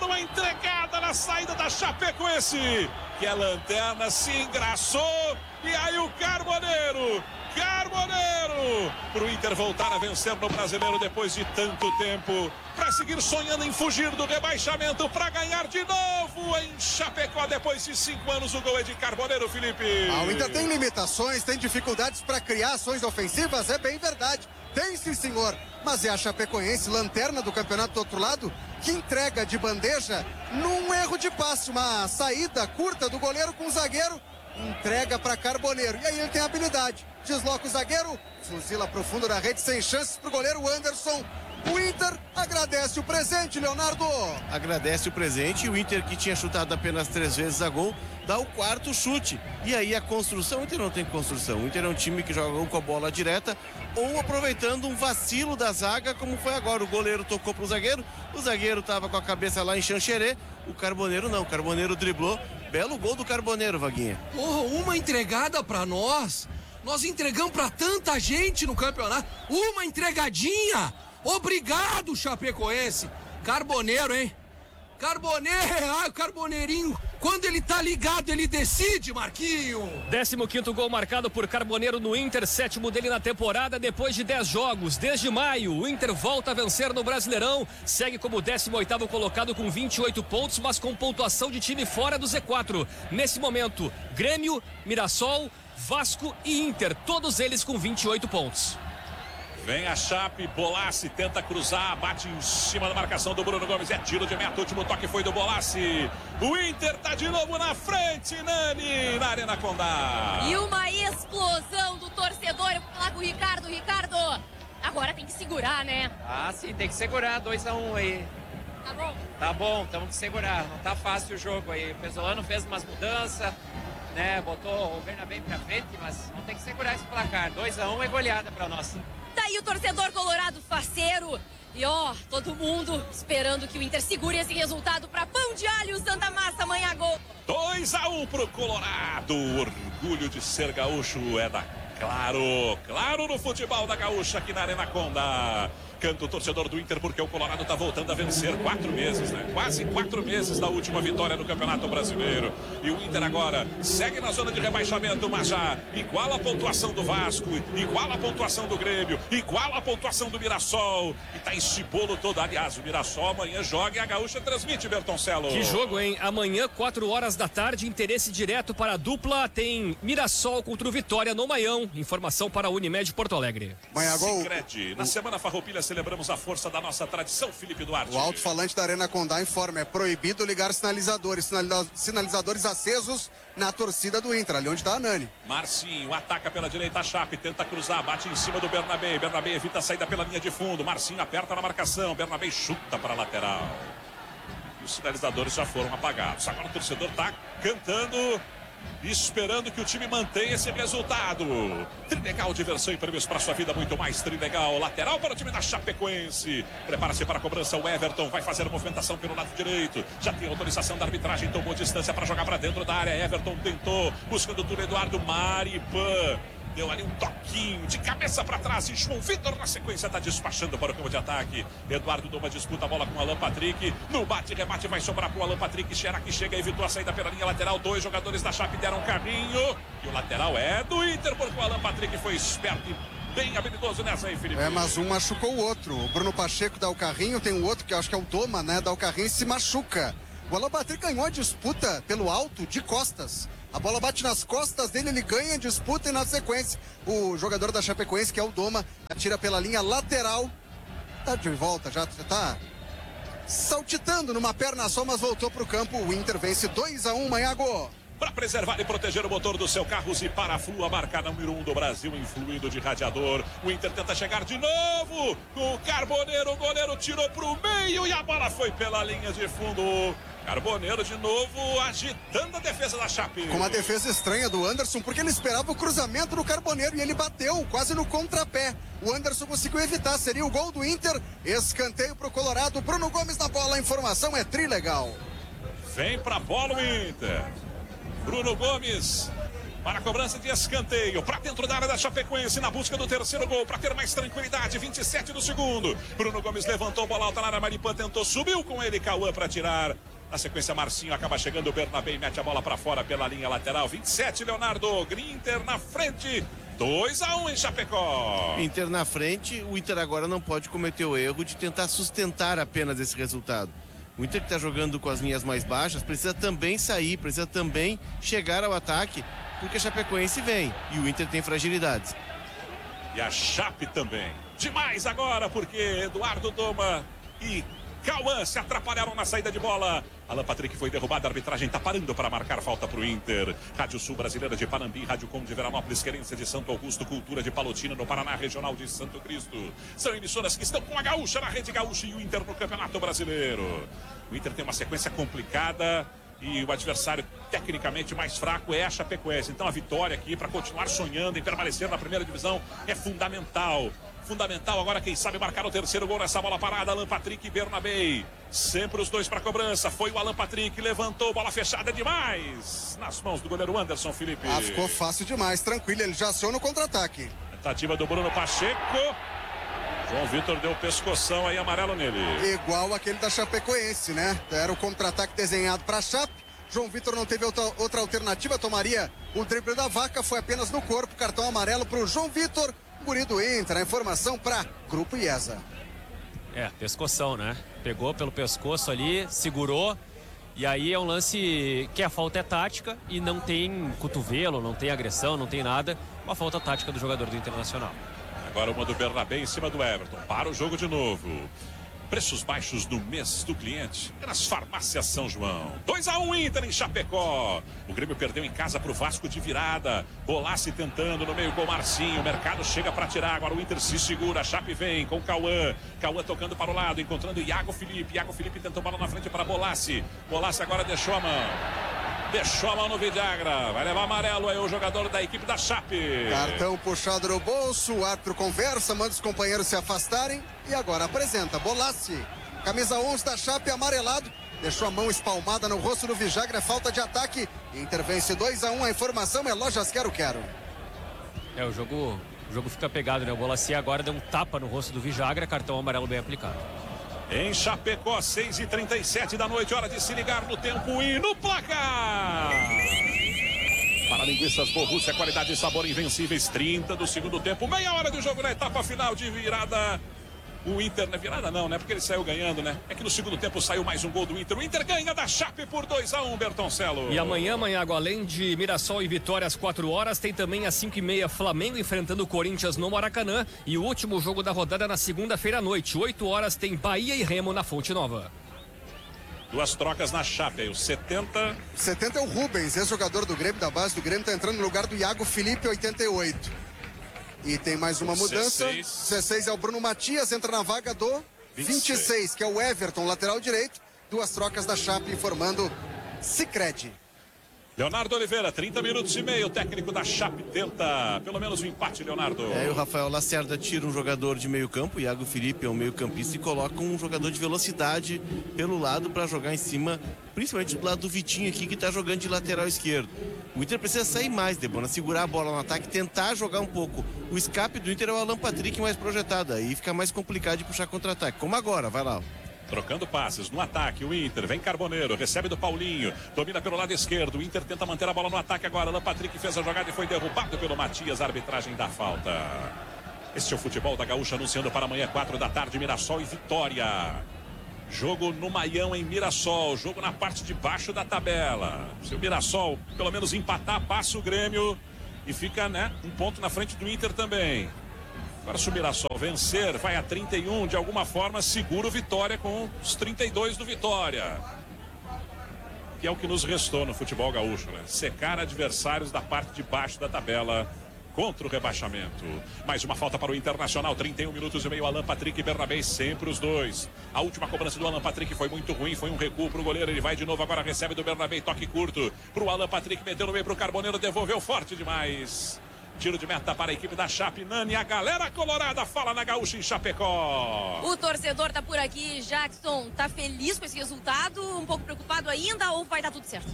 uma entregada na saída da Chapecoense, que a lanterna se engraçou, e aí o Carboneiro pro Inter voltar a vencer no Brasileiro depois de tanto tempo, para seguir sonhando em fugir do rebaixamento, para ganhar de novo em Chapecó depois de 5 anos. O gol é de Carboneiro, Felipe. O Inter tem limitações, tem dificuldades para criar ações ofensivas, é bem verdade. Tem sim, senhor, mas é a Chapecoense, lanterna do campeonato do outro lado, que entrega de bandeja num erro de passe, uma saída curta do goleiro com o zagueiro, entrega para Carboneiro, e aí ele tem habilidade, desloca o zagueiro, fuzila pro fundo da rede, sem chances pro goleiro Anderson. O Inter agradece o presente, Leonardo. Agradece o presente, e o Inter, que tinha chutado apenas 3 vezes a gol, dá o 4º chute. E aí a construção, o Inter não tem construção. O Inter é um time que joga ou com a bola direta ou aproveitando um vacilo da zaga, como foi agora. O goleiro tocou pro zagueiro, o zagueiro tava com a cabeça lá em Xanxerê, o Carboneiro não, o Carboneiro driblou. Belo gol do Carboneiro, Vaguinha. Uma entregada pra nós. Nós entregamos pra tanta gente no campeonato. Uma entregadinha. Obrigado, Chapecoense. Carboneiro, hein? Carboneiro, o Carboneirinho. Quando ele tá ligado, ele decide, Marquinho. 15º gol marcado por Carboneiro no Inter, 7º dele na temporada, depois de 10 jogos. Desde maio, o Inter volta a vencer no Brasileirão, segue como 18º colocado com 28 pontos, mas com pontuação de time fora do Z4. Nesse momento, Grêmio, Mirassol, Vasco e Inter, todos eles com 28 pontos. Vem a Chape, Bolassi tenta cruzar, bate em cima da marcação do Bruno Gomes, é tiro de meta, o último toque foi do Bolassi. O Inter tá de novo na frente, Nani, na Arena Condá. E uma explosão do torcedor, eu vou falar com o Ricardo. Ricardo, agora tem que segurar, né? Ah, sim, tem que segurar, 2-1 aí. Tá bom? Tá bom, temos que segurar, não tá fácil o jogo aí. O Pesolano fez umas mudanças, né, botou o Bernabé pra frente, mas não tem que segurar esse placar. 2-1 é goleada pra nós. Tá aí o torcedor colorado faceiro. E todo mundo esperando que o Inter segure esse resultado para Pão de Alho Santa Massa, amanhã gol. 2-1 pro Colorado. O orgulho de ser gaúcho é da Claro no futebol da gaúcha aqui na Arena Condá. Canta o torcedor do Inter porque o Colorado tá voltando a vencer 4 meses, né? Quase 4 meses da última vitória no Campeonato Brasileiro. E o Inter agora segue na zona de rebaixamento, mas já iguala a pontuação do Vasco, iguala a pontuação do Grêmio, iguala a pontuação do Mirassol. E tá esse bolo todo. Aliás, o Mirassol amanhã joga e a gaúcha transmite, Bertoncello. Que jogo, hein? Amanhã, 4 horas da tarde, interesse direto para a dupla. Tem Mirassol contra o Vitória no Maião. Informação para a Unimed Porto Alegre. Amanhã gol. Sicredi. Na Semana Farroupilha celebramos a força da nossa tradição, Felipe Duarte. O alto-falante da Arena Condá informa, é proibido ligar sinalizadores, sinalizadores acesos na torcida do Inter, ali onde está a Nani. Marcinho ataca pela direita a Chape, tenta cruzar, bate em cima do Bernabé. Bernabé evita a saída pela linha de fundo. Marcinho aperta na marcação, Bernabé chuta para a lateral. E os sinalizadores já foram apagados. Agora o torcedor está cantando, esperando que o time mantenha esse resultado. Trilegal, diversão e prêmios para sua vida, muito mais. Trilegal, lateral para o time da Chapecoense. Prepara-se para a cobrança, o Everton vai fazer a movimentação pelo lado direito. Já tem autorização da arbitragem, tomou distância para jogar para dentro da área. Everton tentou, buscando o Túlio Eduardo. Maripan deu ali um toquinho de cabeça para trás e João Vitor na sequência está despachando para o campo de ataque. Eduardo Doma disputa a bola com o Alan Patrick. No bate-rebate vai sobrar para o Alan Patrick. Xera que chega, evitou a saída pela linha lateral. 2 jogadores da Chape deram carrinho. E o lateral é do Inter, porque o Alan Patrick foi esperto e bem habilidoso nessa aí, Felipe. Mas um machucou o outro. O Bruno Pacheco dá o carrinho, tem o outro que eu acho que é o Doma, né? Dá o carrinho e se machuca. O Alan Patrick ganhou a disputa pelo alto de costas. A bola bate nas costas dele, ele ganha a disputa e na sequência o jogador da Chapecoense, que é o Doma, atira pela linha lateral. Tá de volta, já tá saltitando numa perna só, mas voltou pro campo. O Inter vence 2-1, Manhago. Para preservar e proteger o motor do seu carro, Zipar a Flu, a marca número 1 do Brasil em fluido de radiador. O Inter tenta chegar de novo com o Carboneiro, o goleiro tirou pro meio e a bola foi pela linha de fundo. Carboneiro de novo agitando a defesa da Chape. Com uma defesa estranha do Anderson, porque ele esperava o cruzamento do Carboneiro e ele bateu quase no contrapé. O Anderson conseguiu evitar, seria o gol do Inter. Escanteio pro Colorado, Bruno Gomes na bola, a informação é trilegal. Vem pra bola o Inter. Bruno Gomes para a cobrança de escanteio, para dentro da área da Chapecoense, na busca do terceiro gol, para ter mais tranquilidade, 27 do segundo. Bruno Gomes levantou, bola alta na área, Maripan tentou, subiu com ele, Cauã para tirar. Na sequência, Marcinho acaba chegando, o Bernabé e mete a bola para fora pela linha lateral. 27, Leonardo, Inter na frente, 2-1 em Chapecó. Inter na frente, o Inter agora não pode cometer o erro de tentar sustentar apenas esse resultado. O Inter que está jogando com as linhas mais baixas precisa também sair, precisa também chegar ao ataque, porque a Chapecoense vem e o Inter tem fragilidades. E a Chape também. Demais agora, porque Eduardo Doma e Cauã se atrapalharam na saída de bola. Alan Patrick foi derrubado, a arbitragem está parando para marcar falta para o Inter. Rádio Sul Brasileira de Panambi, Rádio Com de Veranópolis, Querência de Santo Augusto, Cultura de Palotina, no Paraná, Regional de Santo Cristo. São emissoras que estão com a Gaúcha na Rede Gaúcha e o Inter no Campeonato Brasileiro. O Inter tem uma sequência complicada e o adversário tecnicamente mais fraco é a Chapecoense. Então a vitória aqui para continuar sonhando em permanecer na primeira divisão é fundamental. Fundamental agora, quem sabe, marcar o terceiro gol nessa bola parada. Alan Patrick e Bernabé. Sempre os dois para a cobrança. Foi o Alan Patrick, levantou, bola fechada demais. Nas mãos do goleiro Anderson Felipe. Ficou fácil demais, tranquilo, ele já aciona o contra-ataque. Tentativa do Bruno Pacheco. João Vitor deu pescoção aí, amarelo nele. Igual aquele da Chapecoense, né? Era o contra-ataque desenhado para a Chape. João Vitor não teve outra alternativa, tomaria o drible da vaca, foi apenas no corpo, cartão amarelo para o João Vitor. Guri do Inter, a informação para Grupo IESA. Pescoção, né? Pegou pelo pescoço ali, segurou. E aí é um lance que a falta é tática e não tem cotovelo, não tem agressão, não tem nada. Uma falta tática do jogador do Internacional. Agora uma do Bernabé em cima do Everton. Para o jogo de novo. Preços baixos do mês do cliente nas farmácias São João. 2-1 Inter em Chapecó. O Grêmio perdeu em casa para o Vasco de virada. Bolassi tentando no meio com o Marcinho. O mercado chega para tirar. Agora o Inter se segura. A Chape vem com o Cauã. Cauã tocando para o lado, encontrando Iago Felipe. Iago Felipe tentou bola na frente para Bolassi. Bolassi agora deixou a mão. Deixou a mão no Vidagra. Vai levar amarelo aí o jogador da equipe da Chape. Cartão puxado no bolso. O árbitro conversa, manda os companheiros se afastarem. E agora apresenta Bolassi. Camisa 11 da Chape, amarelado. Deixou a mão espalmada no rosto do Vidagra. Falta de ataque. Inter vence 2-1. A informação é Lojas Quero-Quero. O jogo fica pegado, né? O Bolassi agora deu um tapa no rosto do Vidagra. Cartão amarelo bem aplicado. Em Chapecó, 6h37 da noite, hora de se ligar no tempo e no placar. Para linguiças Borrússia, qualidade e sabor invencíveis, 30 do segundo tempo, meia hora de jogo na etapa final de virada. O Inter, não é virada não, né? Porque ele saiu ganhando, né? É que no segundo tempo saiu mais um gol do Inter. O Inter ganha da Chape por 2-1, Bertoncelo. E amanhã, além de Mirassol e Vitória às 4 horas, tem também às 5h30 Flamengo enfrentando o Corinthians no Maracanã. E o último jogo da rodada na segunda-feira à noite, 8 horas, tem Bahia e Remo na Fonte Nova. Duas trocas na Chape, o 70 é o Rubens, ex-jogador do Grêmio, da base do Grêmio, tá entrando no lugar do Iago Felipe, 88. E tem mais uma mudança. 16 é o Bruno Matias, entra na vaga do 26, que é o Everton, lateral direito. Duas trocas da Chape formando Sicredi. Leonardo Oliveira, 30 minutos e meio. O técnico da Chape tenta pelo menos um empate, Leonardo. E o Rafael Lacerda tira um jogador de meio campo, o Iago Felipe é um meio campista, e coloca um jogador de velocidade pelo lado para jogar em cima, principalmente do lado do Vitinho aqui, que está jogando de lateral esquerdo. O Inter precisa sair mais, Debona, segurar a bola no ataque, tentar jogar um pouco. O escape do Inter é o Alan Patrick mais projetado, aí fica mais complicado de puxar contra-ataque, como agora, vai lá. Trocando passes no ataque, o Inter vem Carboneiro, recebe do Paulinho, domina pelo lado esquerdo, o Inter tenta manter a bola no ataque agora, Alan Patrick fez a jogada e foi derrubado pelo Matias, a arbitragem dá falta. Este é o futebol da Gaúcha, anunciando para amanhã 4 da tarde, Mirassol e Vitória. Jogo no Maião em Mirassol, jogo na parte de baixo da tabela. Se o Mirassol pelo menos empatar, passa o Grêmio e fica, né, um ponto na frente do Inter também. Agora, se o Mirassol vencer, vai a 31, de alguma forma segura o Vitória com os 32 do Vitória. Que é o que nos restou no futebol gaúcho, né? Secar adversários da parte de baixo da tabela contra o rebaixamento. Mais uma falta para o Internacional, 31 minutos e meio, Alan Patrick e Bernabé, sempre os dois. A última cobrança do Alan Patrick foi muito ruim, foi um recuo para o goleiro, ele vai de novo, agora recebe do Bernabé, toque curto para o Alan Patrick, meteu no meio para o Carboneiro, devolveu forte demais. Tiro de meta para a equipe da Chape, Nani, a galera colorada fala na Gaúcha em Chapecó. O torcedor tá por aqui, Jackson, tá feliz com esse resultado, um pouco preocupado ainda ou vai dar tudo certo?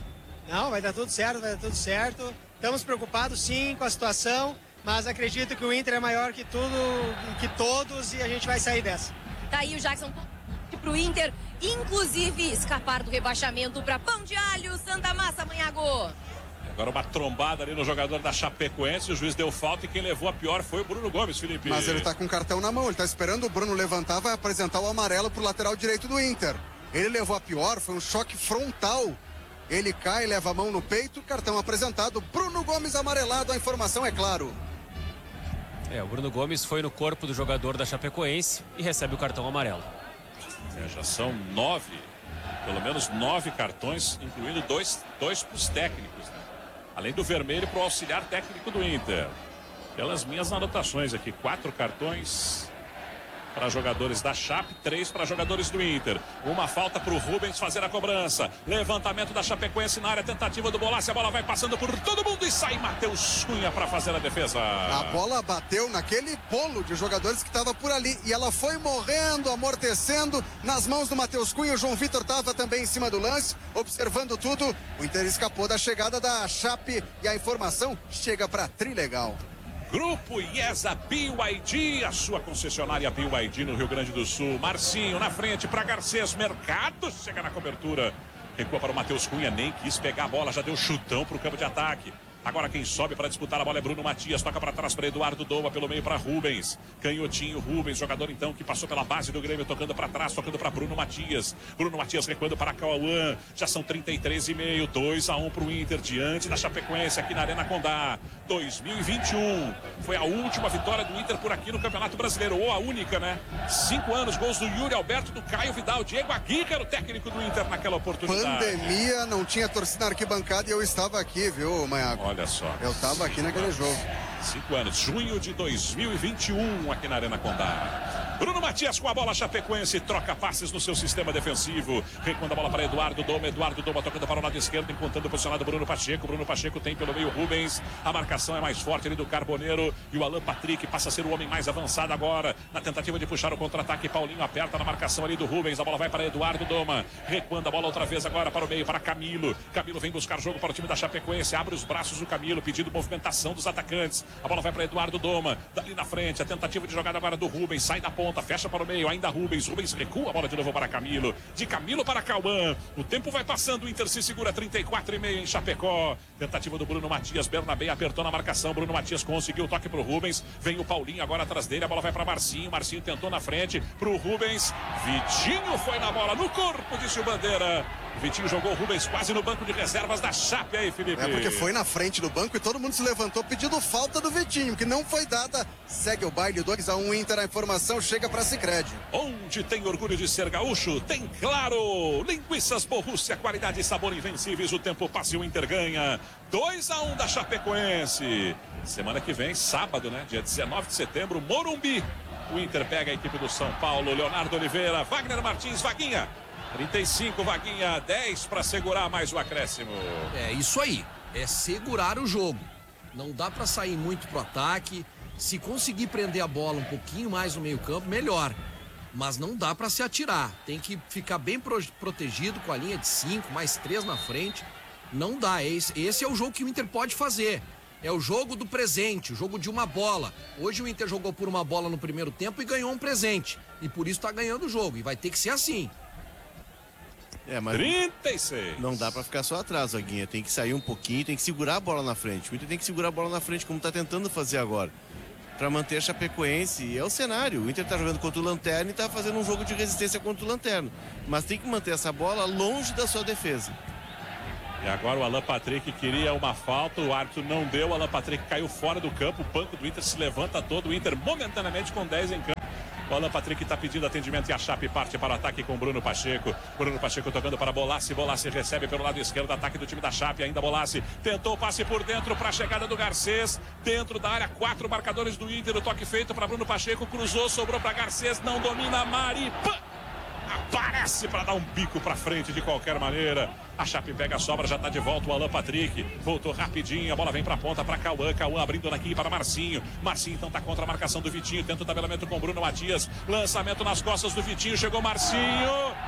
Não, vai dar tudo certo, vai dar tudo certo. Estamos preocupados sim com a situação, mas acredito que o Inter é maior que tudo, que todos, e a gente vai sair dessa. Tá aí o Jackson pro Inter, inclusive escapar do rebaixamento para Pão de Alho, Santa Massa, Manhago. Agora uma trombada ali no jogador da Chapecoense, o juiz deu falta e quem levou a pior foi o Bruno Gomes, Felipe. Mas ele tá com o cartão na mão, ele tá esperando o Bruno levantar, vai apresentar o amarelo pro lateral direito do Inter. Ele levou a pior, foi um choque frontal. Ele cai, leva a mão no peito, cartão apresentado, Bruno Gomes amarelado, a informação é claro. O Bruno Gomes foi no corpo do jogador da Chapecoense e recebe o cartão amarelo. Já são 9, pelo menos 9 cartões, incluindo dois pros técnicos, né? Além do vermelho para o auxiliar técnico do Inter. Pelas minhas anotações aqui, 4 cartões para jogadores da Chape, 3 para jogadores do Inter. Uma falta para o Rubens fazer a cobrança. Levantamento da Chapecoense na área, tentativa do Bolassi. A bola vai passando por todo mundo e sai Matheus Cunha para fazer a defesa. A bola bateu naquele polo de jogadores que estava por ali e ela foi morrendo, amortecendo nas mãos do Matheus Cunha. O João Vitor estava também em cima do lance, observando tudo. O Inter escapou da chegada da Chape e a informação chega para Trilegal. Grupo IESA BYD, a sua concessionária BYD no Rio Grande do Sul. Marcinho na frente para Garcês, Mercado chega na cobertura. Recua para o Matheus Cunha, nem quis pegar a bola, já deu chutão para o campo de ataque. Agora quem sobe para disputar a bola é Bruno Matias, toca para trás para Eduardo Doma, pelo meio para Rubens. Canhotinho, Rubens, jogador então que passou pela base do Grêmio, tocando para trás, tocando para Bruno Matias. Bruno Matias recuando para Cauã, já são 33,5, 2-1 para o Inter, diante da Chapecoense aqui na Arena Condá. 2021, foi a última vitória do Inter por aqui no Campeonato Brasileiro, ou a única, né? 5 anos, gols do Yuri Alberto, do Caio Vidal, Diego Aguirre era o técnico do Inter naquela oportunidade. Pandemia, não tinha torcida na arquibancada e eu estava aqui, viu, Manhago? Olha só. Eu estava aqui naquele jogo. 5 anos, junho de 2021, aqui na Arena Condá. Bruno Matias com a bola, Chapecoense troca passes no seu sistema defensivo. Recuando a bola para Eduardo Doma tocando para o lado esquerdo, encontrando o posicionado Bruno Pacheco. Bruno Pacheco tem pelo meio Rubens. A marcação é mais forte ali do Carboneiro. E o Alan Patrick passa a ser o homem mais avançado agora. Na tentativa de puxar o contra-ataque, Paulinho aperta na marcação ali do Rubens. A bola vai para Eduardo Doma. Recuando a bola outra vez agora para o meio, para Camilo. Camilo vem buscar jogo para o time da Chapecoense. Abre os braços o Camilo, pedindo movimentação dos atacantes. A bola vai para Eduardo Doma. Dali na frente, a tentativa de jogada agora do Rubens. Sai da ponta, fecha para o meio, ainda Rubens recua a bola de novo para Camilo, de Camilo para Cauã, o tempo vai passando, o Inter se segura, 34,5 em Chapecó, tentativa do Bruno Matias, Bernabé apertou na marcação, Bruno Matias conseguiu o toque para o Rubens, vem o Paulinho agora atrás dele, a bola vai para Marcinho tentou na frente, para o Rubens, Vitinho foi na bola, no corpo, disse o Bandeira. Vitinho jogou o Rubens quase no banco de reservas da Chape aí, Felipe. É porque foi na frente do banco e todo mundo se levantou pedindo falta do Vitinho, que não foi dada. Segue o baile, 2-1 Inter, a informação chega para Sicredi. Onde tem orgulho de ser gaúcho, tem Claro. Linguiças Borrússia, qualidade e sabor invencíveis, o tempo passa e o Inter ganha. 2-1 da Chapecoense. Semana que vem, sábado, né? Dia 19 de setembro, Morumbi. O Inter pega a equipe do São Paulo, Leonardo Oliveira, Wagner Martins, Vaguinha. 35, Vaguinha, 10 para segurar mais o acréscimo. É isso aí, é segurar o jogo. Não dá para sair muito pro ataque. Se conseguir prender a bola um pouquinho mais no meio-campo, melhor. Mas não dá para se atirar. Tem que ficar bem protegido com a linha de 5, mais 3 na frente. Não dá. Esse é o jogo que o Inter pode fazer. É o jogo do presente, o jogo de uma bola. Hoje o Inter jogou por uma bola no primeiro tempo e ganhou um presente. E por isso tá ganhando o jogo. E vai ter que ser assim. Mas 36. Não dá pra ficar só atrás, Vaguinha. Tem que sair um pouquinho, tem que segurar a bola na frente. O Inter tem que segurar a bola na frente, como tá tentando fazer agora. Pra manter a Chapecoense. É o cenário. O Inter tá jogando contra o Lanterna e tá fazendo um jogo de resistência contra o Lanterna. Mas tem que manter essa bola longe da sua defesa. E agora o Alan Patrick queria uma falta, o árbitro não deu, o Alan Patrick caiu fora do campo, o banco do Inter se levanta todo, o Inter momentaneamente com 10 em campo. O Alan Patrick está pedindo atendimento e a Chape parte para o ataque com Bruno Pacheco. Bruno Pacheco tocando para Bolassi. Bolassi recebe pelo lado esquerdo, ataque do time da Chape. Ainda Bolassi tentou o passe por dentro para a chegada do Garcês. Dentro da área, 4 marcadores do Inter. O toque feito para Bruno Pacheco, cruzou, sobrou para Garcês. Não domina, Mari. Aparece para dar um bico para frente de qualquer maneira. A Chape pega a sobra, já está de volta o Alan Patrick. Voltou rapidinho, a bola vem para a ponta para Cauã. Cauã abrindo daqui para Marcinho. Marcinho então está contra a marcação do Vitinho. Tenta o tabelamento com Bruno Matias. Lançamento nas costas do Vitinho. Chegou Marcinho.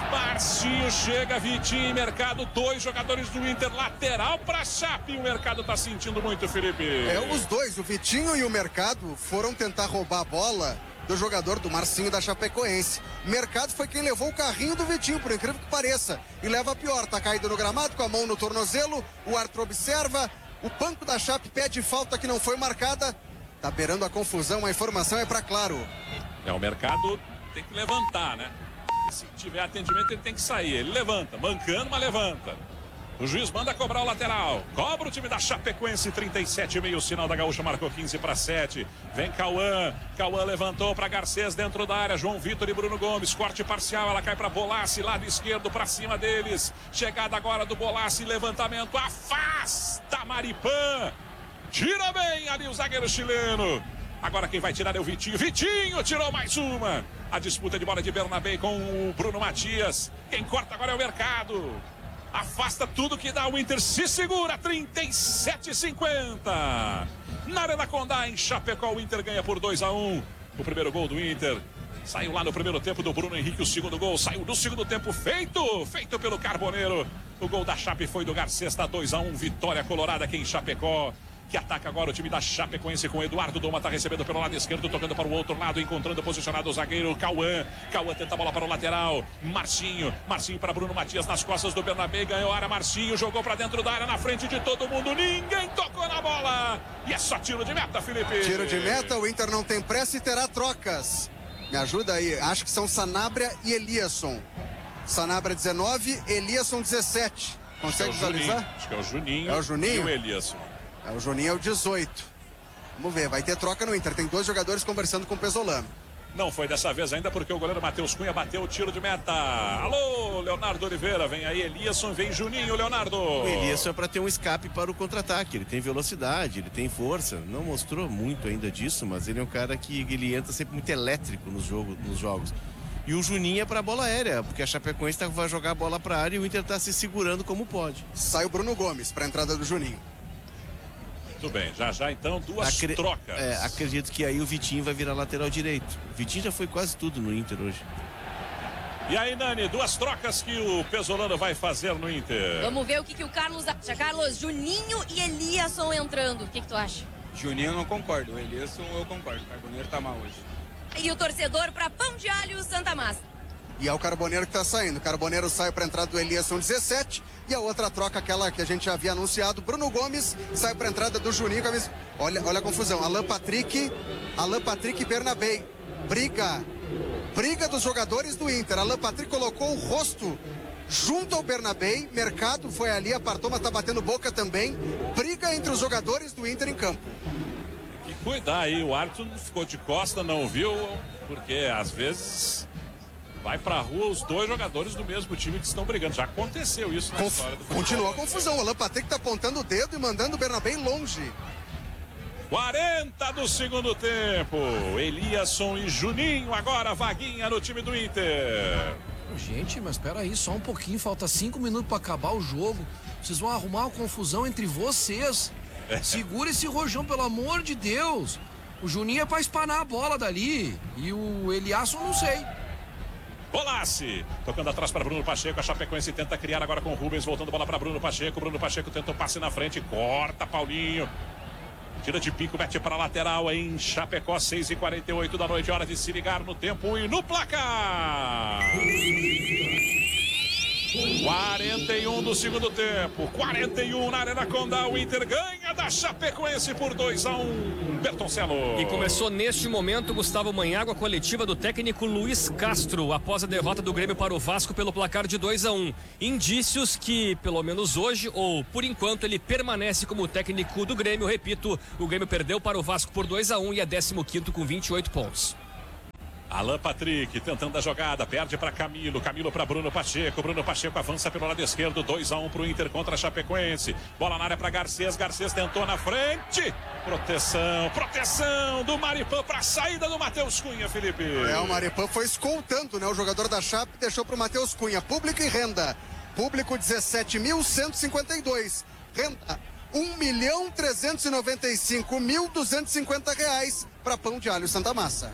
Marcinho chega, Vitinho, Mercado, 2 jogadores do Inter, lateral para Chape. O Mercado tá sentindo muito, Felipe. Os dois, o Vitinho e o Mercado, foram tentar roubar a bola do jogador do Marcinho da Chapecoense. Mercado foi quem levou o carrinho do Vitinho, por incrível que pareça, e leva a pior. Tá caído no gramado, com a mão no tornozelo, o árbitro observa, o banco da Chape pede falta que não foi marcada. Tá beirando a confusão, a informação é para Claro. O Mercado tem que levantar, né? E se tiver atendimento, ele tem que sair. Ele levanta, mancando, mas levanta. O juiz manda cobrar o lateral. Cobra o time da Chapecoense, 37,5. Sinal da Gaúcha marcou 15-7. Vem Cauã. Cauã levantou para Garcês dentro da área. João Vitor e Bruno Gomes. Corte parcial. Ela cai para Bolassi, lado esquerdo para cima deles. Chegada agora do Bolassi. Levantamento. Afasta Maripã. Tira bem ali o zagueiro chileno. Agora quem vai tirar é o Vitinho. Vitinho tirou mais uma. A disputa de bola de Bernabé com o Bruno Matias. Quem corta agora é o Mercado. Afasta tudo que dá, o Inter se segura, 37,50. Na Arena Condá, em Chapecó, o Inter ganha por 2-1. O primeiro gol do Inter saiu lá no primeiro tempo do Bruno Henrique. O segundo gol saiu no segundo tempo, feito pelo Carboneiro. O gol da Chape foi do Garcês, tá 2-1. Vitória colorada aqui em Chapecó. Que ataca agora o time da Chapecoense com o Eduardo Doma, tá recebendo pelo lado esquerdo, tocando para o outro lado, encontrando posicionado o zagueiro Cauã. Cauã tenta a bola para o lateral. Marcinho para Bruno Matias nas costas do Bernabé, ganhou a área. Marcinho jogou para dentro da área, na frente de todo mundo, ninguém tocou na bola. E é só tiro de meta, Felipe. Tiro de meta, o Inter não tem pressa e terá trocas. Me ajuda aí, acho que são Sanabria e Eliasson. Sanabria 19, Eliasson 17. Consegue visualizar? Acho que é o Juninho. É o Juninho? E o Eliasson. O Juninho é o 18. Vamos ver, vai ter troca no Inter. Tem 2 jogadores conversando com o Pesolano. Não foi dessa vez ainda porque o goleiro Matheus Cunha bateu o tiro de meta. Alô, Leonardo Oliveira, vem aí Eliasson, vem Juninho, Leonardo. O Eliasson é para ter um escape para o contra-ataque. Ele tem velocidade, ele tem força. Não mostrou muito ainda disso, mas ele é um cara que ele entra sempre muito elétrico nos jogos. E o Juninho é para a bola aérea, porque a Chapecoense vai jogar a bola para a área e o Inter está se segurando como pode. Sai o Bruno Gomes para a entrada do Juninho. Muito bem, já então 2 trocas. Acredito que aí o Vitinho vai virar lateral direito. O Vitinho já foi quase tudo no Inter hoje. E aí, Nani, 2 trocas que o Pesolano vai fazer no Inter. Vamos ver o que o Carlos acha. Carlos, Juninho e Eliasson entrando. O que tu acha? Juninho eu não concordo, o Eliasson eu concordo. O Carboneiro tá mal hoje. E o torcedor para Pão de Alho Santa Massa. E é o Carboneiro que tá saindo. O Carboneiro sai para a entrada do Eliasson 17. E a outra troca, aquela que a gente já havia anunciado, Bruno Gomes sai para a entrada do Juninho. Olha a confusão. Alan Patrick e Bernabé. Briga dos jogadores do Inter. Alan Patrick colocou o rosto junto ao Bernabé. Mercado foi ali, apartou, mas tá batendo boca também. Briga entre os jogadores do Inter em campo. Tem que cuidar aí, o árbitro ficou de costa, não viu, porque às vezes vai pra rua os 2 jogadores do mesmo time que estão brigando. Já aconteceu isso na história do futebol. Continua a confusão. O Alan Patrick tá apontando o dedo e mandando o Bernabé longe. 40 do segundo tempo. Eliasson e Juninho agora, vaguinha no time do Inter. Gente, mas espera aí, só um pouquinho, falta 5 minutos para acabar o jogo. Vocês vão arrumar uma confusão entre vocês. Segura esse rojão, pelo amor de Deus. O Juninho é para espanar a bola dali e o Eliasson não sei. Bolassi, tocando atrás para Bruno Pacheco, a Chapecoense tenta criar agora com o Rubens, voltando bola para Bruno Pacheco tentou passe na frente, corta Paulinho, tira de pico, mete para a lateral em Chapecó, 6h48 da noite, hora de se ligar no tempo e no placar. 41 do segundo tempo, 41 na Arena Condá, o Inter ganha da Chapecoense por 2-1, Bertoncello. E começou neste momento, Gustavo Manhago, a coletiva do técnico Luiz Castro, após a derrota do Grêmio para o Vasco pelo placar de 2-1. Indícios que, pelo menos hoje, ou por enquanto, ele permanece como técnico do Grêmio. Repito, o Grêmio perdeu para o Vasco por 2-1 e é 15º com 28 pontos. Alan Patrick tentando a jogada, perde para Camilo para Bruno Pacheco avança pelo lado esquerdo, 2-1 para o Inter contra a Chapecoense, bola na área para Garcês tentou na frente, proteção do Maripã para a saída do Matheus Cunha, Felipe. O Maripã foi escoltando, né? O jogador da Chape deixou para o Matheus Cunha, público e renda, público 17.152, renda R$1.395.250 para Pão de Alho Santa Massa.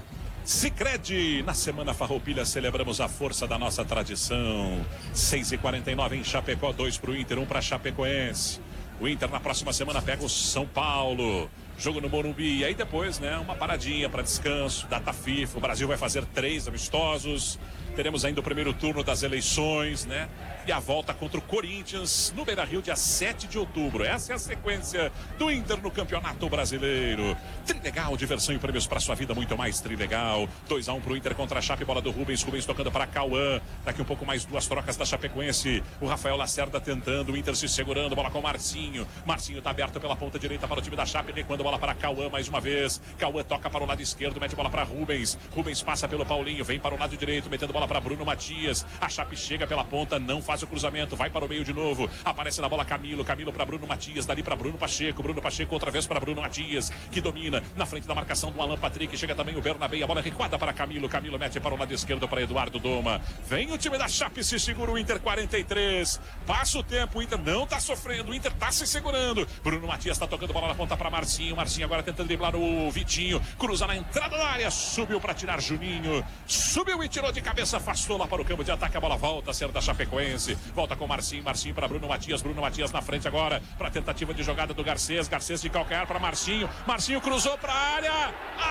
Sicredi, na Semana Farroupilha celebramos a força da nossa tradição. 6h49 em Chapecó, 2 para o Inter, 1 para Chapecoense. O Inter na próxima semana pega o São Paulo. Jogo no Morumbi. E aí depois, né, uma paradinha para descanso, data FIFA. O Brasil vai fazer 3 amistosos. Teremos ainda o primeiro turno das eleições, né? E a volta contra o Corinthians no Beira-Rio, dia 7 de outubro. Essa é a sequência do Inter no Campeonato Brasileiro. Trilegal, diversão e prêmios para sua vida, muito mais Trilegal. 2-1 pro Inter contra a Chape, bola do Rubens. Rubens tocando para Cauã. Daqui um pouco mais 2 trocas da Chapecoense. O Rafael Lacerda tentando, o Inter se segurando, bola com o Marcinho. Marcinho tá aberto pela ponta direita para o time da Chape, recuando bola para Cauã mais uma vez. Cauã toca para o lado esquerdo, mete bola para Rubens. Rubens passa pelo Paulinho, vem para o lado direito, metendo bola para Bruno Matias. A Chape chega pela ponta, não faz o cruzamento, vai para o meio de novo. Aparece na bola Camilo, Camilo para Bruno Matias, dali para Bruno Pacheco. Bruno Pacheco outra vez para Bruno Matias, que domina na frente da marcação do Alan Patrick. Chega também o Bernabé, a bola recuada para Camilo. Camilo mete para o lado esquerdo para Eduardo Doma. Vem o time da Chape, se segura o Inter, 43. Passa o tempo, o Inter não tá sofrendo, o Inter tá se segurando. Bruno Matias tá tocando bola na ponta para Marcinho. Marcinho agora tentando driblar o Vitinho. Cruza na entrada da área, subiu para tirar Juninho. Subiu e tirou de cabeça, afastou lá para o campo de ataque. A bola volta a ser da Chapecoense. Volta com Marcinho. Marcinho para Bruno Matias. Bruno Matias na frente agora para tentativa de jogada do Garcês. Garcês de calcanhar para Marcinho. Marcinho cruzou para a área.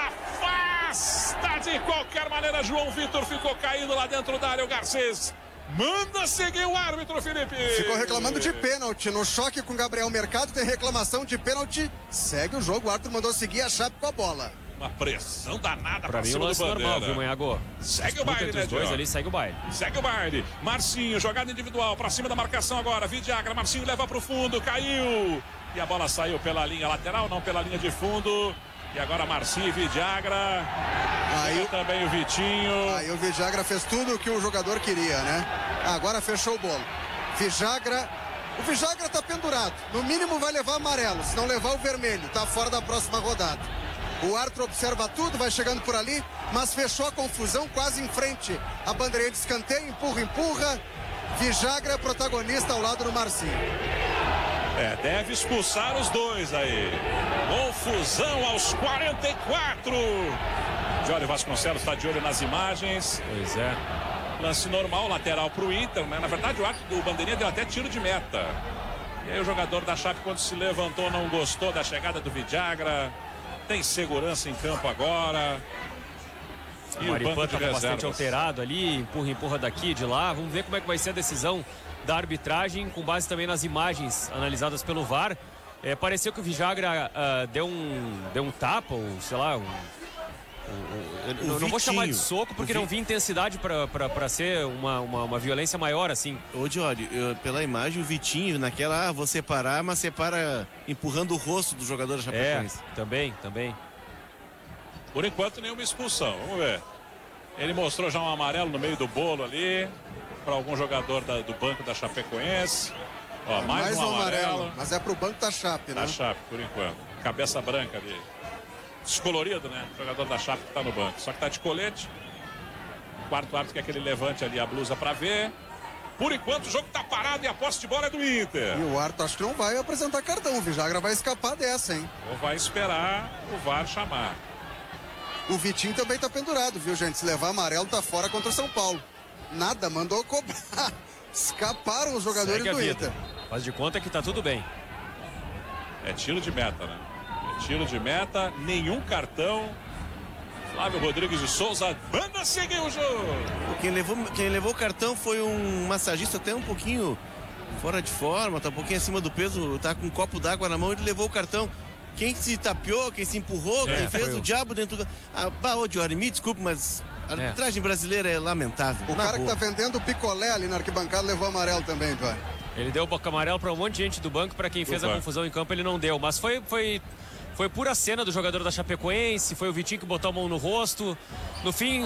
Afasta de qualquer maneira. João Vitor ficou caído lá dentro da área. O Garcês manda seguir o árbitro, Felipe. Ficou reclamando de pênalti. No choque com Gabriel Mercado, tem reclamação de pênalti. Segue o jogo. O árbitro mandou seguir a Chape com a bola. Uma pressão danada pra cima do Bandeira. Normal, viu, Manhago? Segue o baile, né, dois ali, segue o baile. Segue o baile. Marcinho, jogada individual, pra cima da marcação agora. Vidiagra, Marcinho leva pro fundo, caiu. E a bola saiu pela linha lateral, não pela linha de fundo. E agora Marcinho e Vidiagra. Aí também o Vitinho. Aí o Vidiagra fez tudo o que o jogador queria, né? Agora fechou o bolo. O Vidiagra tá pendurado. No mínimo vai levar amarelo, se não levar o vermelho. Tá fora da próxima rodada. O árbitro observa tudo, vai chegando por ali, mas fechou a confusão quase em frente. A bandeirinha de escanteio, empurra. Vidiagra protagonista ao lado do Marcinho. Deve expulsar os dois aí. Confusão aos 44. Jorge Vasconcelos está de olho nas imagens. Pois é. Lance normal, lateral para o Inter, né? Na verdade, o árbitro do bandeirinha deu até tiro de meta. E aí o jogador da Chape, quando se levantou, não gostou da chegada do Vidiagra. Tem segurança em campo agora. E o Maripan tá bastante alterado ali, empurra daqui, de lá. Vamos ver como é que vai ser a decisão da arbitragem, com base também nas imagens analisadas pelo VAR. Pareceu que o Vidiagra deu um tapa, ou sei lá, não vou chamar de soco, porque não vi intensidade para ser uma violência maior, assim. Ô, Jorge, pela imagem, o Vitinho, naquela, vou separar, mas separa empurrando o rosto do jogador da Chapecoense. Também. Por enquanto, nenhuma expulsão. Vamos ver. Ele mostrou já um amarelo no meio do bolo ali, para algum jogador do banco da Chapecoense. Ó, mais um amarelo. Mas é pro banco da Chape, né? Da Chape, por enquanto. Cabeça branca ali. Descolorido, né? O jogador da Chape que tá no banco. Só que tá de colete. O quarto árbitro quer que ele levante ali a blusa para ver. Por enquanto o jogo tá parado e a posse de bola é do Inter. E o árbitro acho que não vai apresentar cartão. O Vidiagra vai escapar dessa, hein? Ou vai esperar o VAR chamar. O Vitinho também tá pendurado, viu, gente? Se levar amarelo, tá fora contra o São Paulo. Nada, mandou cobrar. Escaparam os jogadores do Inter. Faz de conta que tá tudo bem. É tiro de meta, né? Tiro de meta, nenhum cartão. Flávio Rodrigues de Souza manda seguir o jogo. Quem levou o cartão foi um massagista até um pouquinho fora de forma, tá um pouquinho acima do peso, tá com um copo d'água na mão, ele levou o cartão. Quem se tapeou, quem se empurrou, quem fez o diabo dentro do... Ô, Diori, me desculpe, mas a arbitragem brasileira é lamentável. O cara que tá vendendo picolé ali na arquibancada levou amarelo também, Diori. Ele deu boca amarelo para um monte de gente do banco, para quem fez a confusão em campo ele não deu, mas foi pura cena do jogador da Chapecoense, foi o Vitinho que botou a mão no rosto. No fim,